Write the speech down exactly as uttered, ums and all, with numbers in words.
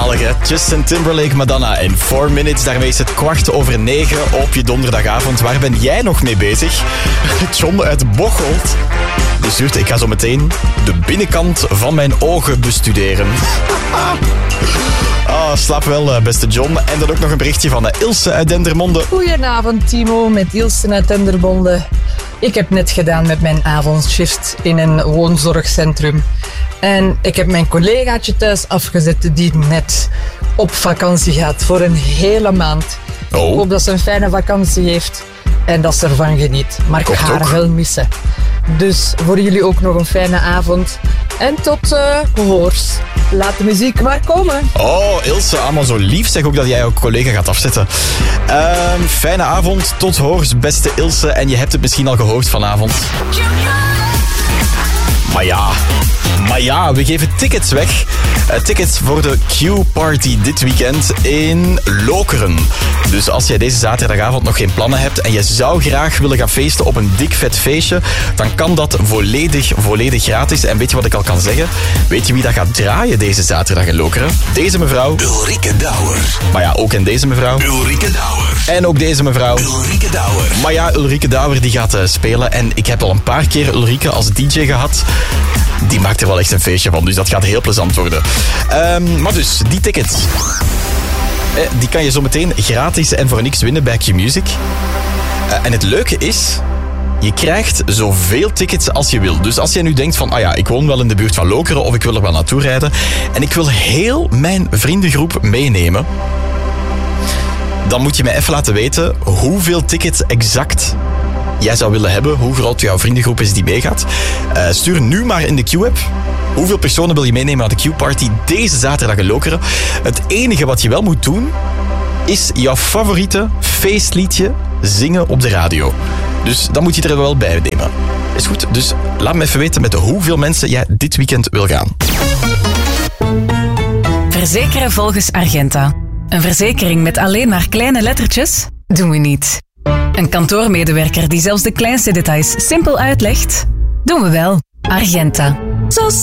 Zalig, hè? Justin Timberlake, Madonna en four minutes. Daarmee is het kwart over negen op je donderdagavond. Waar ben jij nog mee bezig? John uit Bocholt. Dus duurt, ik ga zo meteen de binnenkant van mijn ogen bestuderen. Ah, slaap wel, beste John. En dan ook nog een berichtje van Ilse uit Dendermonde. Goedenavond, Timo, met Ilse uit Dendermonde. Ik heb net gedaan met mijn avondshift in een woonzorgcentrum. En ik heb mijn collegaatje thuis afgezet die net op vakantie gaat voor een hele maand. Oh. Ik hoop dat ze een fijne vakantie heeft en dat ze ervan geniet. Maar ik Komt ga haar ook. wel missen. Dus voor jullie ook nog een fijne avond. En tot uh, hoors. Laat de muziek maar komen. Oh, Ilse, allemaal zo lief. Zeg ook dat jij jouw collega gaat afzetten. Ehm, fijne avond, tot hoors, beste Ilse. En je hebt het misschien al gehoord vanavond. Maar ja, maar ja, we geven tickets weg. Uh, tickets voor de Q-party dit weekend in Lokeren. Dus als jij deze zaterdagavond nog geen plannen hebt en je zou graag willen gaan feesten op een dik vet feestje, dan kan dat volledig, volledig gratis. En weet je wat ik al kan zeggen? Weet je wie dat gaat draaien deze zaterdag in Lokeren? Deze mevrouw. Ulrike Douwer. Maar ja, ook en deze mevrouw. Ulrike Douwer. En ook deze mevrouw. Ulrike Douwer. Maar ja, Ulrike Douwer die gaat uh, spelen. En ik heb al een paar keer Ulrike als D J gehad. Die maakt er wel echt een feestje van. Dus dat gaat heel plezant worden. Um, maar dus, die tickets. Eh, die kan je zo meteen gratis en voor niks winnen bij Q-Music. Uh, en het leuke is, je krijgt zoveel tickets als je wil. Dus als jij nu denkt van, ah ja, ik woon wel in de buurt van Lokeren of ik wil er wel naartoe rijden en ik wil heel mijn vriendengroep meenemen, dan moet je mij even laten weten hoeveel tickets exact jij zou willen hebben, hoe groot jouw vriendengroep is die meegaat. Uh, stuur nu maar in de Q-app. Hoeveel personen wil je meenemen naar de Q-party deze zaterdag in Lokeren? Het enige wat je wel moet doen, is jouw favoriete feestliedje zingen op de radio. Dus dan moet je er wel bij nemen. Is goed? Dus laat me even weten met hoeveel mensen jij dit weekend wil gaan. Verzekeren volgens Argenta. Een verzekering met alleen maar kleine lettertjes? Doen we niet. Een kantoormedewerker die zelfs de kleinste details simpel uitlegt? Doen we wel. Argenta. Zo